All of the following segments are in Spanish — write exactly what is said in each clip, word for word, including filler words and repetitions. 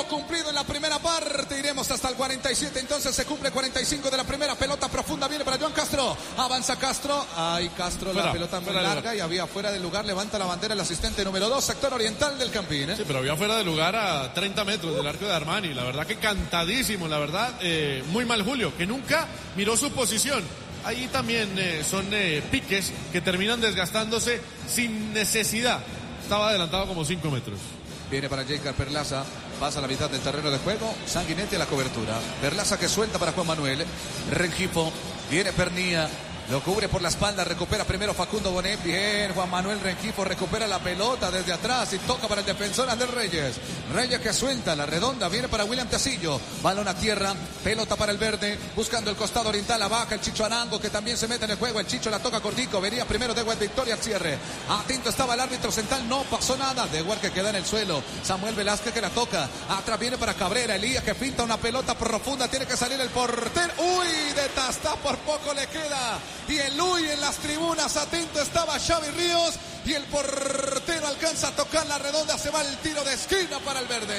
cumplido en la primera parte. Iremos hasta el cuarenta y siete. Entonces se cumple cuarenta y cinco de la primera. Pelota profunda viene para Joan Castro. Avanza Castro. Ay, Castro, fuera, la pelota muy larga y había fuera de lugar. Levanta la bandera el asistente número dos, sector oriental del Campín. ¿eh? Sí, pero había fuera de lugar a treinta metros del arco de Armani. La verdad que cantadísimo, la verdad. Eh, muy mal Julio, que nunca miró su posición. Ahí también eh, son eh, piques que terminan desgastándose sin necesidad. Estaba adelantado como cinco metros. Viene para Jacob Perlaza, pasa a la mitad del terreno de juego, Sanguinetti a la cobertura. Perlaza que suelta para Juan Manuel. Rengifo, viene Pernía, lo cubre por la espalda, recupera primero Facundo Bonet. Bien, Juan Manuel Rengifo recupera la pelota desde atrás y toca para el defensor Andrés Reyes. Reyes que suelta, la redonda, viene para William Tecillo. Balón a tierra, pelota para el verde, buscando el costado oriental, la baja el Chicho Arango que también se mete en el juego. El Chicho la toca cortico, venía primero Dewar Victoria al cierre. Atento estaba el árbitro central, no pasó nada. Dewar que queda en el suelo, Samuel Velázquez que la toca. Atrás viene para Cabrera, Elías que pinta una pelota profunda, tiene que salir el portero. Uy, de Tastá por poco le queda. Y el Uy en las tribunas, atento estaba Xavi Ríos y el portero alcanza a tocar la redonda, se va el tiro de esquina para el verde.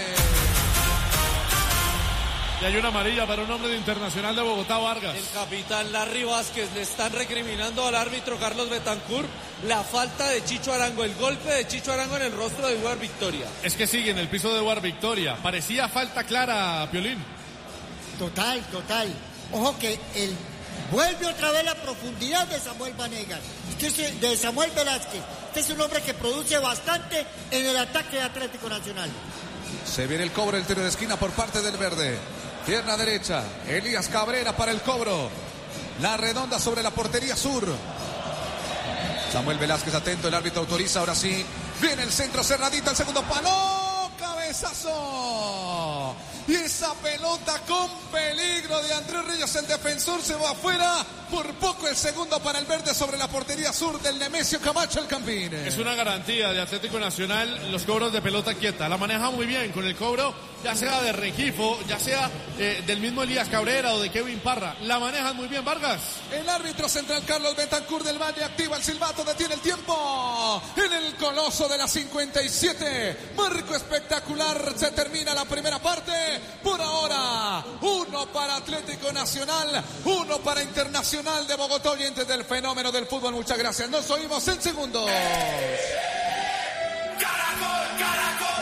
Y hay una amarilla para un hombre de Internacional de Bogotá, Vargas. El capitán Larry Vázquez, le están recriminando al árbitro Carlos Betancur la falta de Chicho Arango, el golpe de Chicho Arango en el rostro de Eduard Victoria. Es que sigue en el piso de Eduard Victoria, parecía falta clara, Piolín. Total, total. Ojo que el vuelve otra vez la profundidad de Samuel Vanegas, de Samuel Velázquez. Este es un hombre que produce bastante en el ataque de Atlético Nacional. Se viene el cobro, el tiro de esquina por parte del verde. Pierna derecha, Elías Cabrera para el cobro. La redonda sobre la portería sur. Samuel Velázquez atento, el árbitro autoriza, ahora sí. Viene el centro cerradito, el segundo palo. Cabezazo. Y esa pelota con peligro de Andrés Reyes, el defensor se va afuera. Por poco el segundo para el verde sobre la portería sur del Nemesio Camacho, el Campín. Es una garantía de Atlético Nacional los cobros de pelota quieta. La maneja muy bien con el cobro, ya sea de Rengifo, ya sea eh, del mismo Elías Cabrera o de Kevin Parra. La manejan muy bien, Vargas. El árbitro central Carlos Betancur del Valle activa el silbato, detiene el tiempo. En el coloso de la cincuenta y siete. Marco espectacular, se termina la primera parte. Por ahora, uno para Atlético Nacional, uno para Internacional de Bogotá, oyentes del fenómeno del fútbol. Muchas gracias. Nos oímos en segundos. Caracol, Caracol,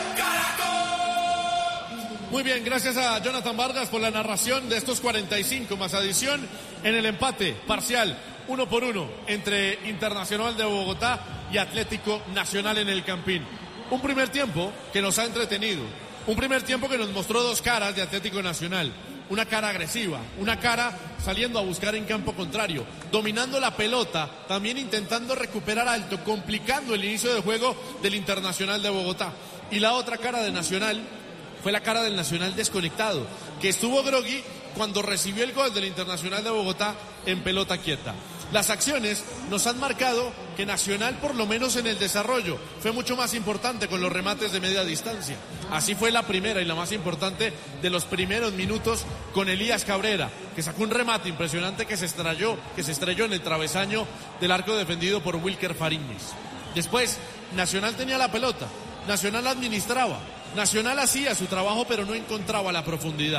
Caracol. Muy bien, gracias a Jonathan Vargas por la narración de estos cuarenta y cinco más adición en el empate parcial, uno por uno, entre Internacional de Bogotá y Atlético Nacional en el Campín. Un primer tiempo que nos ha entretenido. Un primer tiempo que nos mostró dos caras de Atlético Nacional. Una cara agresiva, una cara saliendo a buscar en campo contrario, dominando la pelota, también intentando recuperar alto, complicando el inicio de juego del Internacional de Bogotá. Y la otra cara de Nacional fue la cara del Nacional desconectado, que estuvo groggy cuando recibió el gol del Internacional de Bogotá en pelota quieta. Las acciones nos han marcado que Nacional, por lo menos en el desarrollo, fue mucho más importante con los remates de media distancia. Así fue la primera y la más importante de los primeros minutos con Elías Cabrera, que sacó un remate impresionante que se estrelló, que se estrelló en el travesaño del arco defendido por Wilker Fariñez. Después, Nacional tenía la pelota, Nacional administraba, Nacional hacía su trabajo, pero no encontraba la profundidad.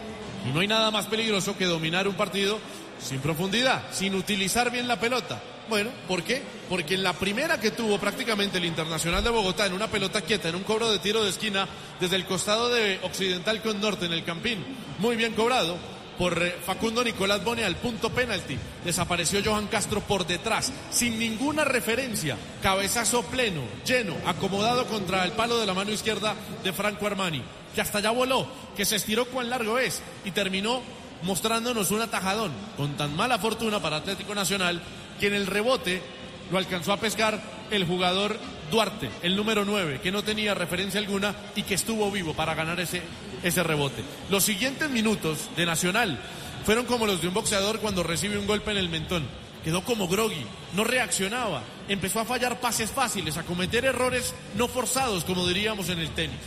Y no hay nada más peligroso que dominar un partido sin profundidad, sin utilizar bien la pelota. Bueno, ¿por qué? Porque en la primera que tuvo prácticamente el Internacional de Bogotá, en una pelota quieta, en un cobro de tiro de esquina desde el costado de Occidental con Norte en el Campín, muy bien cobrado por eh, Facundo Nicolás Bone al punto penalti. Desapareció Johan Castro por detrás, sin ninguna referencia, cabezazo pleno, lleno, acomodado contra el palo de la mano izquierda de Franco Armani, que hasta allá voló, que se estiró cuán largo es y terminó mostrándonos un atajadón, con tan mala fortuna para Atlético Nacional, que en el rebote lo alcanzó a pescar el jugador Duarte, el número nueve, que no tenía referencia alguna y que estuvo vivo para ganar ese, ese rebote. Los siguientes minutos de Nacional fueron como los de un boxeador cuando recibe un golpe en el mentón. Quedó como groggy, no reaccionaba, empezó a fallar pases fáciles, a cometer errores no forzados, como diríamos en el tenis.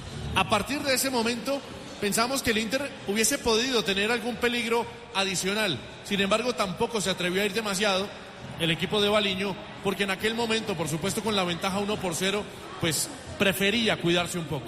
A partir de ese momento pensamos que el Inter hubiese podido tener algún peligro adicional. Sin embargo, tampoco se atrevió a ir demasiado el equipo de Baliño, porque en aquel momento, por supuesto con la ventaja uno por cero, pues prefería cuidarse un poco.